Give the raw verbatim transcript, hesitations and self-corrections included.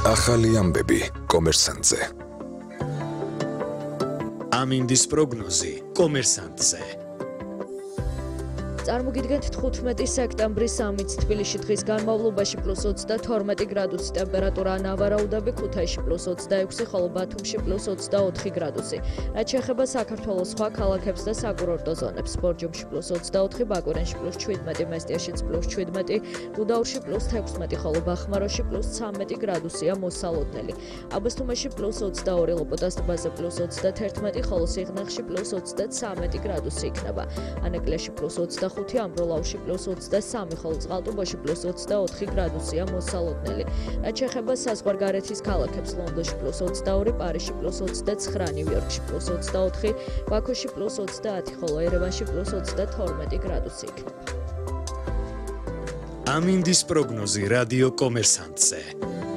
ახალი ამბები კომერსანტზე. ამინდის პროგნოზი კომერსანტზე. წარმოგიდგენთ თხუთმეტი სექტემბრის სამიც თბილისში დღის განმავლობაში პლუს ოცდათორმეტი გრადუსი ტემპერატურა, ნავარაუდები ქუთაისში პლუს ოცდაექვსი, ხოლო ბათუმში პლუს ოცდაოთხი გრადუსი. რაც შეეხება საქართველოს სხვა ქალაქებს და საკურორტო ზონებს, ბორჯომში პლუს ოცდაოთხი, ბაკურენში პლუს შვიდმეტი, მესტიაშიც პლუს შვიდმეტი, გუდაურში პლუს თექვსმეტი, ხოლო ბახმაროში პლუს ცამეტი გრადუსია მოსალოდნელი. აბასთუმანში პლუს ოცდაორი, ლოპოტას ტბაზე პლუს ოცდათერთმეტი, ხოლო სიღნაღში პლუს ოცდაცამეტი გრადუსი იქნება. ანეკლიაში პლუს ოცდახუთი, ამბროლაუში პლუს ოცდასამი, ხოლო წყალტუბოში პლუს ოცდაოთხი გრადუსია მოსალოდნელი. რაც შეეხება საზღვარგარეთის ქალაქებს, ლონდონში პლუს ოცდაორი, პარიზში პლუს ოცდაცხრა, ნიუ-იორკში პლუს ოცდაოთხი, ბაქოში პლუს ოცდაათი, ხოლო ერევანში პლუს ოცდათორმეტი გრადუსი იქნება. ამინდის პროგნოზი რადიო კომერსანტზე.